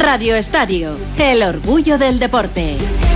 Radio Estadio, el orgullo del deporte.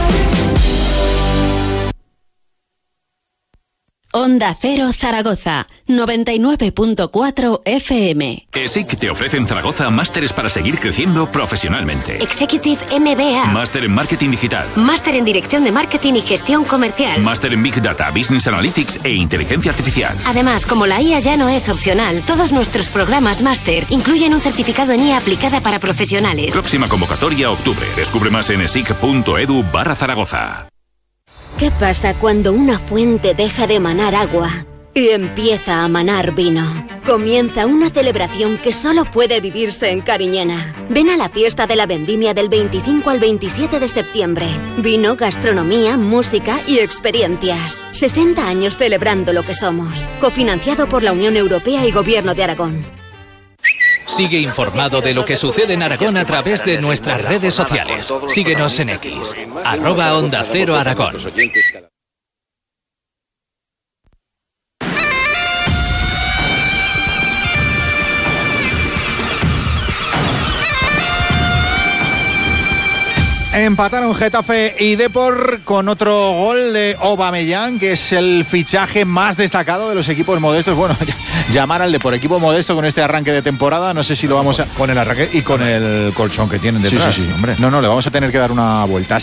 Onda Cero Zaragoza, 99.4 FM. ESIC te ofrece en Zaragoza másteres para seguir creciendo profesionalmente. Executive MBA. Máster en Marketing Digital. Máster en Dirección de Marketing y Gestión Comercial. Máster en Big Data, Business Analytics e Inteligencia Artificial. Además, como la IA ya no es opcional, todos nuestros programas máster incluyen un certificado en IA aplicada para profesionales. Próxima convocatoria octubre. Descubre más en esic.edu/Zaragoza. ¿Qué pasa cuando una fuente deja de manar agua y empieza a manar vino? Comienza una celebración que solo puede vivirse en Cariñena. Ven a la fiesta de la vendimia del 25 al 27 de septiembre. Vino, gastronomía, música y experiencias. 60 años celebrando lo que somos. Cofinanciado por la Unión Europea y Gobierno de Aragón. Sigue informado de lo que sucede en Aragón a través de nuestras redes sociales. Síguenos en X, @Onda Cero Aragón. Empataron Getafe y Depor con otro gol de Aubameyang, que es el fichaje más destacado de los equipos modestos. Bueno, llamar al Depor equipo modesto con este arranque de temporada, no sé si lo vamos a... Con el arranque y con el colchón que tienen detrás. Sí, hombre. No, le vamos a tener que dar una vuelta.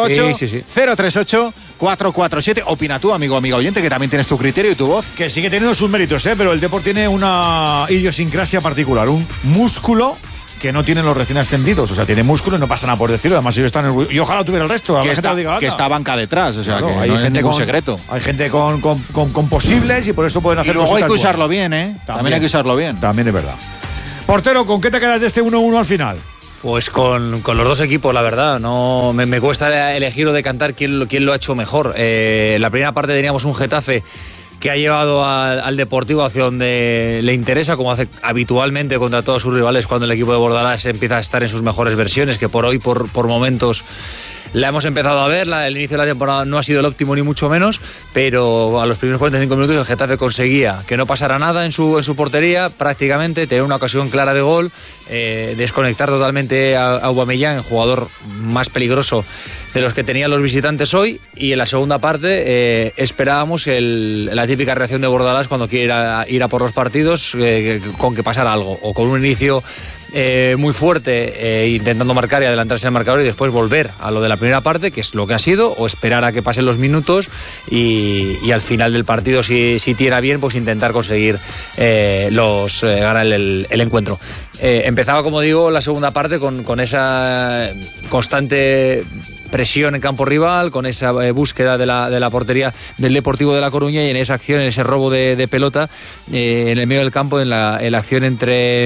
608-038-447. Opina tú, amigo oyente, que también tienes tu criterio y tu voz. Que sigue teniendo sus méritos, pero el Depor tiene una idiosincrasia particular, un músculo que no tienen los recién ascendidos, o sea, tiene músculo y no pasa nada por decirlo, además ellos están y ojalá tuviera el resto, que está banca detrás, o sea, claro, que hay no gente es ningún con secreto. Hay gente con posibles y por eso pueden hacer. Y luego hay que usarlo bien, También hay que usarlo bien. También es verdad. Portero, ¿con qué te quedas de este 1-1 al final? Pues con los dos equipos, la verdad. No me cuesta elegir o decantar quién lo ha hecho mejor. La primera parte teníamos un Getafe que ha llevado al Deportivo hacia donde le interesa, como hace habitualmente contra todos sus rivales cuando el equipo de Bordalás empieza a estar en sus mejores versiones, que por hoy, por momentos, la hemos empezado a ver. El inicio de la temporada no ha sido el óptimo ni mucho menos, pero a los primeros 45 minutos el Getafe conseguía que no pasara nada en su portería, prácticamente, tener una ocasión clara de gol, desconectar totalmente a Aubameyang, el jugador más peligroso de los que tenían los visitantes hoy, y en la segunda parte esperábamos la típica reacción de Bordalás cuando quiere ir a por los partidos, con que pasara algo, o con un inicio muy fuerte, intentando marcar y adelantarse al marcador y después volver a lo de la primera parte, que es lo que ha sido, o esperar a que pasen los minutos y al final del partido, si tira bien, pues intentar conseguir ganar el encuentro. Empezaba, como digo, la segunda parte con esa constante presión en campo rival, con esa búsqueda de la portería del Deportivo de La Coruña, y en esa acción, en ese robo de pelota en el medio del campo, en la acción entre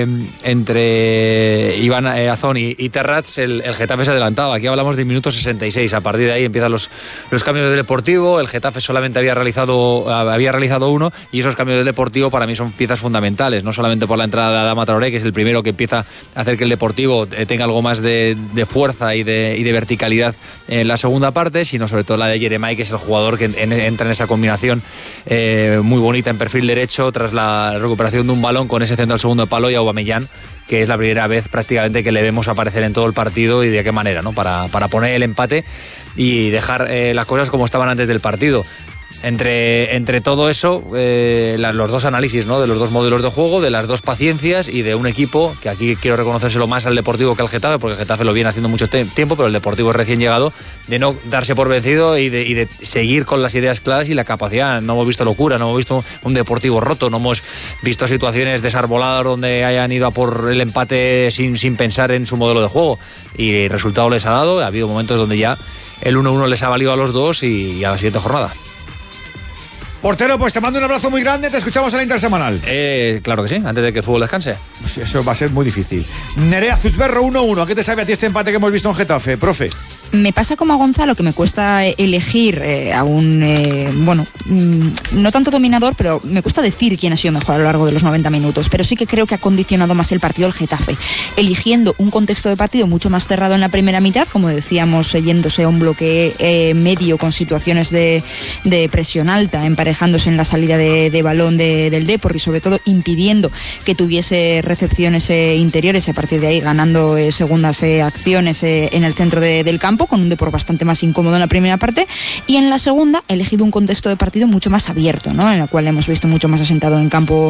Iván Azón y Terrats, el Getafe se adelantaba. Aquí hablamos de minuto 66. A partir de ahí empiezan los cambios del Deportivo. El Getafe solamente había realizado uno, y esos cambios del Deportivo para mí son piezas fundamentales, no solamente por la entrada de Adama Traoré, que es el primero que empieza a hacer que el Deportivo tenga algo más de fuerza y de verticalidad en la segunda parte, sino sobre todo la de Jeremai, que es el jugador que entra en esa combinación muy bonita en perfil derecho tras la recuperación de un balón con ese centro al segundo palo, y a Aubameyang, que es la primera vez prácticamente que le vemos aparecer en todo el partido, y de qué manera, ¿no? Para poner el empate y dejar las cosas como estaban antes del partido. Entre todo eso, los dos análisis, ¿no? De los dos modelos de juego, de las dos paciencias y de un equipo que aquí quiero reconocérselo más al Deportivo que al Getafe, porque el Getafe lo viene haciendo mucho tiempo, pero el Deportivo es recién llegado, de no darse por vencido y de seguir con las ideas claras y la capacidad. No hemos visto locura, no hemos visto un Deportivo roto, no hemos visto situaciones desarboladas donde hayan ido a por el empate sin pensar en su modelo de juego, y el resultado les ha dado. Ha habido momentos donde ya el 1-1 les ha valido a los dos, y a la siguiente jornada. Portero, pues te mando un abrazo muy grande, te escuchamos en la intersemanal. Claro que sí, antes de que el fútbol descanse. Pues eso va a ser muy difícil. Nerea Zuzberro, 1-1. ¿A qué te sabe a ti este empate que hemos visto en Getafe, profe? Me pasa como a Gonzalo, que me cuesta elegir a un, no tanto dominador, pero me cuesta decir quién ha sido mejor a lo largo de los 90 minutos, pero sí que creo que ha condicionado más el partido el Getafe, eligiendo un contexto de partido mucho más cerrado en la primera mitad, como decíamos, yéndose a un bloque medio con situaciones de presión alta, emparejamiento emparejándose en la salida de balón del Depor y sobre todo impidiendo que tuviese recepciones interiores, y a partir de ahí ganando segundas acciones en el centro del campo, con un Depor bastante más incómodo en la primera parte, y en la segunda ha elegido un contexto de partido mucho más abierto, ¿no? En el cual hemos visto mucho más asentado en campo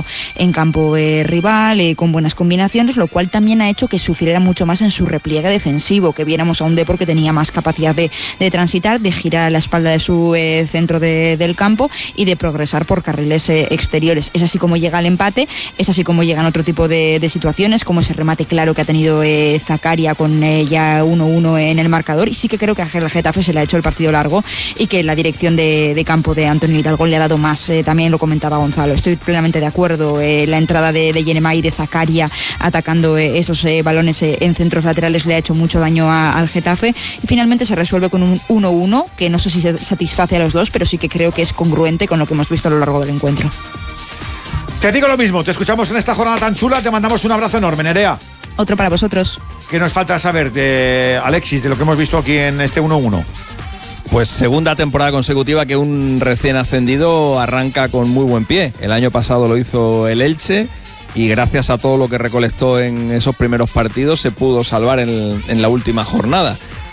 rival, con buenas combinaciones, lo cual también ha hecho que sufriera mucho más en su repliegue defensivo, que viéramos a un Depor que tenía más capacidad de transitar, de girar a la espalda de su centro del campo y de progresar por carriles exteriores. Es así como llega el empate, es así como llegan otro tipo de situaciones, como ese remate claro que ha tenido Zakaria con ya 1-1 en el marcador, y sí que creo que a el Getafe se le ha hecho el partido largo y que la dirección de campo de Antonio Hidalgo le ha dado más, también lo comentaba Gonzalo, estoy plenamente de acuerdo, la entrada de Yenemay y de Zakaria atacando esos balones en centros laterales le ha hecho mucho daño al Getafe, y finalmente se resuelve con un 1-1 que no sé si se satisface a los dos, pero sí que creo que es congruente con lo que hemos visto a lo largo del encuentro. Te digo lo mismo, te escuchamos en esta jornada tan chula, te mandamos un abrazo enorme, Nerea. Otro para vosotros. ¿Qué nos falta saber de Alexis, de lo que hemos visto aquí en este 1-1? Pues segunda temporada consecutiva que un recién ascendido arranca con muy buen pie. El año pasado lo hizo el Elche y gracias a todo lo que recolectó en esos primeros partidos se pudo salvar en la última jornada.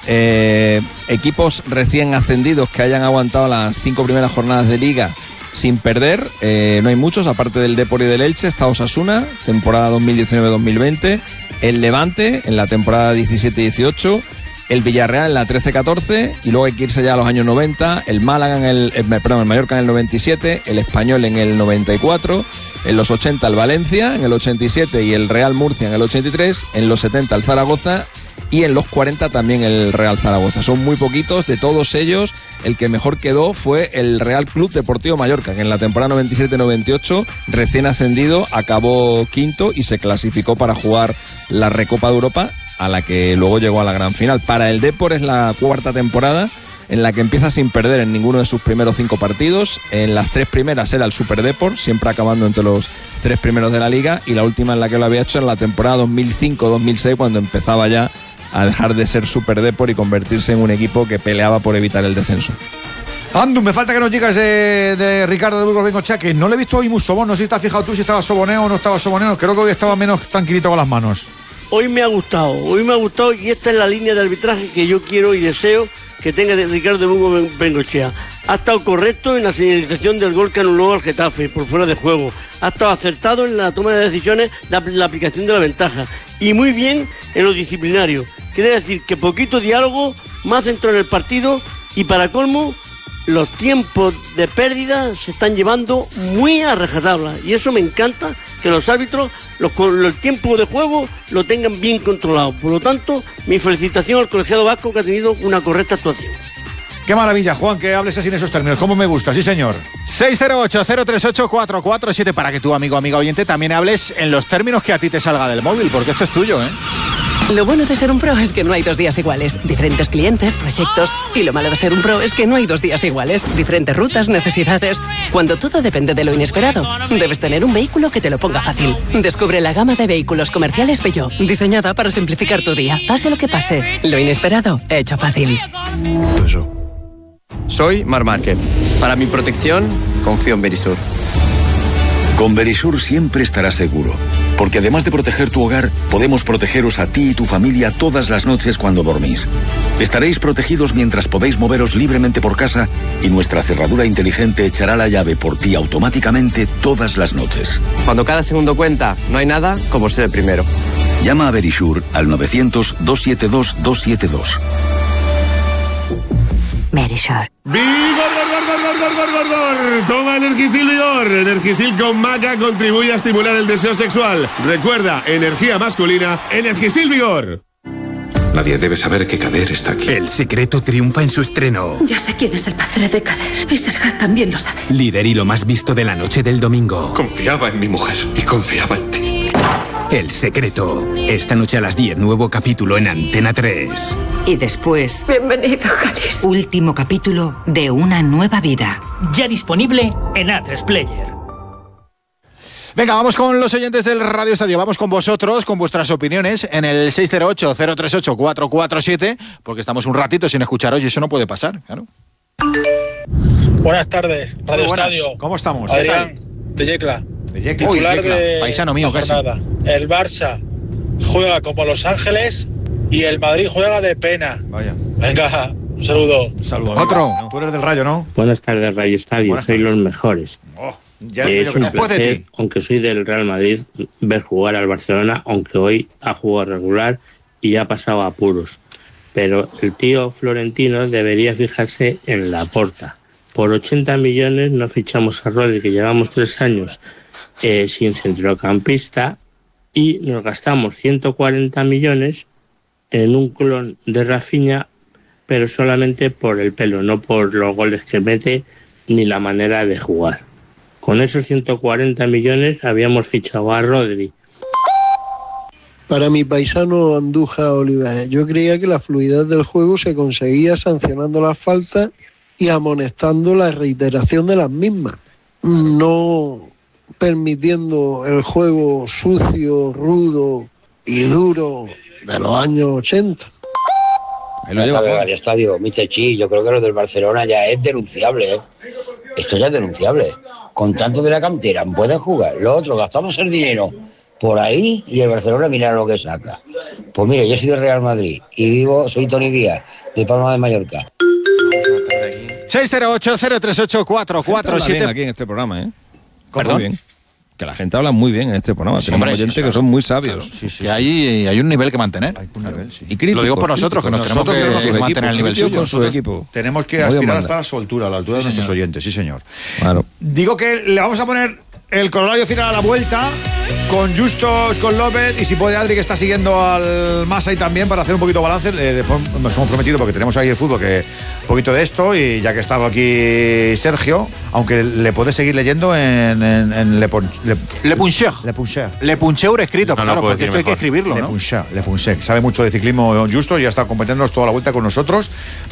Equipos recién ascendidos que hayan aguantado las 5 primeras jornadas de Liga sin perder, no hay muchos, aparte del Depor y del Elche. Está Osasuna, temporada 2019-2020, el Levante en la temporada 17-18, el Villarreal en la 13-14, y luego hay que irse ya a los años 90, el Málaga el Mallorca en el 97, el Español en el 94, en los 80 el Valencia en el 87 y el Real Murcia en el 83, en los 70 el Zaragoza y en los 40 también el Real Zaragoza. Son muy poquitos, de todos ellos el que mejor quedó fue el Real Club Deportivo Mallorca, que en la temporada 97-98 recién ascendido acabó quinto y se clasificó para jugar la Recopa de Europa, a la que luego llegó a la gran final. Para el Depor es la cuarta temporada en la que empieza sin perder en ninguno de sus primeros 5 partidos. En las 3 primeras era el Super Depor, siempre acabando entre los 3 primeros de la Liga, y la última en la que lo había hecho en la temporada 2005-2006, cuando empezaba ya a dejar de ser Super Depor y convertirse en un equipo que peleaba por evitar el descenso. Andu, me falta que nos digas de Ricardo de Burgos Bengochea, que no le he visto hoy muy sobón. No sé si te has fijado tú si estaba soboneo o no estaba soboneo. Creo que hoy estaba menos tranquilito con las manos. Hoy me ha gustado y esta es la línea de arbitraje que yo quiero y deseo que tenga de Ricardo de Burgos Bengochea. Ha estado correcto en la señalización del gol que anuló al Getafe por fuera de juego. Ha estado acertado en la toma de decisiones, la aplicación de la ventaja. Y muy bien en lo disciplinario. Quiere decir que poquito diálogo, más centro en el partido, y para colmo, los tiempos de pérdida se están llevando muy a rajatabla. Y eso me encanta, que los árbitros, los tiempos de juego lo tengan bien controlado. Por lo tanto, mi felicitación al colegiado vasco, que ha tenido una correcta actuación. Qué maravilla, Juan, que hables así en esos términos. ¿Cómo me gusta? Sí, señor. 608-038-447 para que tu amigo oyente también hables en los términos que a ti te salga del móvil, porque esto es tuyo, ¿eh? Lo bueno de ser un pro es que no hay 2 días iguales. Diferentes clientes, proyectos. Y lo malo de ser un pro es que no hay 2 días iguales. Diferentes rutas, necesidades. Cuando todo depende de lo inesperado, debes tener un vehículo que te lo ponga fácil. Descubre la gama de vehículos comerciales Peugeot, diseñada para simplificar tu día. Pase lo que pase, lo inesperado, hecho fácil. Soy Mar Márquez. Para mi protección, confío en Verisur. Con Verisur siempre estarás seguro, porque además de proteger tu hogar, podemos protegeros a ti y tu familia todas las noches cuando dormís. Estaréis protegidos mientras podéis moveros libremente por casa y nuestra cerradura inteligente echará la llave por ti automáticamente todas las noches. Cuando cada segundo cuenta, no hay nada como ser el primero. Llama a Verisur al 900-272-272. Verisur. ¡Vigor! Toma Energisil Vigor. Energisil con maca contribuye a estimular el deseo sexual. Recuerda, energía masculina, Energisil Vigor. Nadie debe saber que Kader está aquí. El Secreto triunfa en su estreno. Ya sé quién es el padre de Kader. Y Serhat también lo sabe. Líder y lo más visto de la noche del domingo. Confiaba en mi mujer y confiaba en ti. El Secreto. Esta noche a las 10, nuevo capítulo en Antena 3. Y después... Bienvenido, Jalis. Último capítulo de Una nueva vida. Ya disponible en A3 Player. Venga, vamos con los oyentes del Radio Estadio. Vamos con vosotros, con vuestras opiniones en el 608-038-447, porque estamos un ratito sin escucharos y eso no puede pasar, claro. Buenas tardes, Radio Estadio. ¿Cómo estamos? Adrián, de Yecla. Titular de paisano mío, la jornada. El Barça juega como Los Ángeles y el Madrid juega de pena. Vaya. Venga, un saludo. Otro. Tú eres del Rayo, ¿no? Buenas tardes, Radio Estadio. Soy los mejores. Es un placer, aunque soy del Real Madrid, ver jugar al Barcelona, aunque hoy ha jugado regular y ha pasado a apuros. Pero el tío Florentino debería fijarse en Laporta. Por 80 millones no fichamos a Rodri, que llevamos 3 años sin centrocampista, y nos gastamos 140 millones en un clon de Rafinha, pero solamente por el pelo, no por los goles que mete ni la manera de jugar. Con esos 140 millones habíamos fichado a Rodri. Para mi paisano Andújar Olivares, yo creía que la fluidez del juego se conseguía sancionando las faltas y amonestando la reiteración de las mismas, no permitiendo el juego sucio, rudo y duro de los años 80. El estadio, Michechi, yo creo que lo del Barcelona ya es denunciable, ¿eh? Esto ya es denunciable. Con tanto de la cantera, pueden jugar. Los otros gastamos el dinero por ahí y el Barcelona mira lo que saca. Pues mire, yo soy del Real Madrid y soy Tony Díaz, de Palma de Mallorca. 608-038-447. Aquí en este programa, ¿eh? ¿Perdón? Muy bien. Que la gente habla muy bien en este programa. Sí, Tenemos hombre, oyentes sí, que son muy sabios. Que hay un nivel que mantener. Y crítico, lo digo por nosotros, que nosotros tenemos que mantener el nivel suyo. Con su equipo. Tenemos que aspirar hasta la soltura, a la altura de nuestros oyentes, sí señor. Claro. Digo que le vamos a poner el corolario final a la vuelta con Justos, con López y si puede Adri, que está siguiendo al Masai también, para hacer un poquito de balance. Nos hemos prometido, porque tenemos ahí el fútbol, que un poquito de esto, y ya que ha estado aquí Sergio, aunque le puede seguir leyendo en Le Puncher. Le Puncher escrito, claro, porque esto hay que escribirlo, ¿no? Le Puncher. Sabe mucho de ciclismo Justos y ha estado acompañándonos toda la vuelta con nosotros